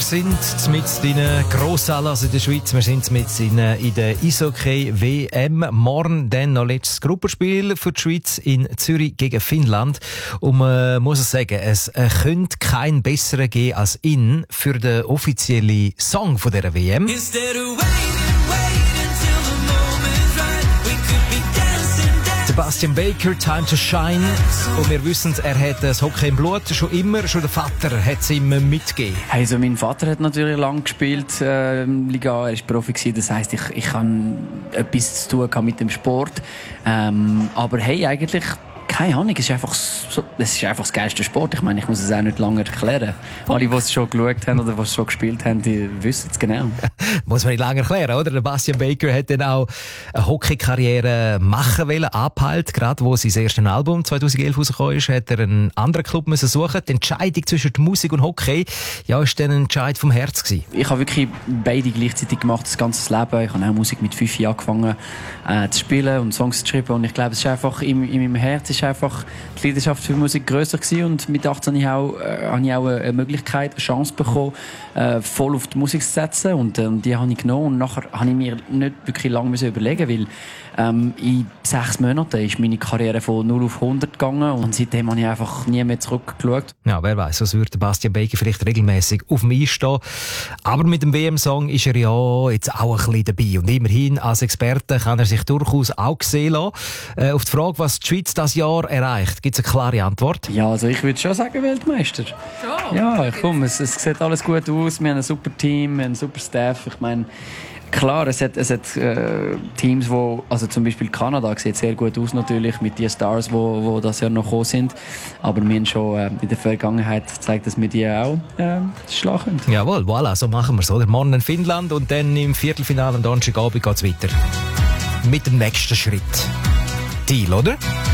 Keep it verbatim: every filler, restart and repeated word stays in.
sind mit den Grossallen, also in der Schweiz. Wir sind mit in, in der Eishockey-W M. Morgen dann noch letztes Gruppenspiel für die Schweiz in Zürich gegen Finnland. Und man muss es sagen, es äh, könnte keinen besseren geben als ihn für den offiziellen Song von dieser W M. Sebastian Baker, Time to Shine. Und wir wissen, er hat das Hockey im Blut schon immer, schon der Vater hat es ihm mitgegeben. Also mein Vater hat natürlich lange gespielt, äh, Liga, er war Profi gewesen, das heisst, ich, ich habe etwas zu tun mit dem Sport. Ähm, aber hey, eigentlich, keine Ahnung, es ist einfach so, es ist einfach das geilste Sport. Ich meine, ich muss es auch nicht lange erklären. Alle, die es schon geschaut haben oder die es schon gespielt haben, die wissen es genau. Muss man nicht lange erklären, oder? Der Sebastian Baker hat dann auch eine Hockey-Karriere machen wollen, abgehalten. Gerade wo sein erstes Album zweitausendelf rausgekommen ist, hat er einen anderen Club müssen suchen. Die Entscheidung zwischen Musik und Hockey, ja, ist dann ein Entscheid vom Herz gewesen. Ich habe wirklich beide gleichzeitig gemacht, das ganze Leben. Ich habe auch Musik mit fünf Jahren angefangen äh, zu spielen und Songs zu schreiben. Und ich glaube, es ist einfach in, in meinem Herz ist einfach die Leidenschaft für Musik grösser gewesen. Und mit achtzehn habe ich auch, äh, habe ich auch eine Möglichkeit, eine Chance bekommen, äh, voll auf die Musik zu setzen. Und äh, die habe ich genommen. Und nachher habe ich mir nicht wirklich lange überlegen, weil ähm, in sechs Monaten ist meine Karriere von null auf hundert gegangen. Und seitdem habe ich einfach nie mehr zurückgeschaut. Ja, wer weiß, was würde Sebastian Baker vielleicht regelmäßig auf dem Eis stehen. Aber mit dem W M-Song ist er ja jetzt auch ein bisschen dabei. Und immerhin als Experte kann er sich durchaus auch sehen lassen. Äh, auf die Frage, was die Schweiz dieses Jahr erreicht, gibt es eine klare Antwort? Ja, also ich würde schon sagen Weltmeister. Oh, ja, ich komme, es, es sieht alles gut aus. Wir haben ein super Team, wir haben einen super Staff. Ich meine, klar, es hat, es hat äh, Teams, wo, also zum Beispiel Kanada sieht sehr gut aus natürlich, mit den Stars, wo, wo das Jahr noch gekommen sind. Aber wir haben schon äh, in der Vergangenheit gezeigt, dass wir die auch äh, schlagen. Jawohl, voilà, so machen wir es, oder? Morgen in Finnland und dann im Viertelfinale am Donnerstagabend geht es weiter. Mit dem nächsten Schritt. Deal, oder?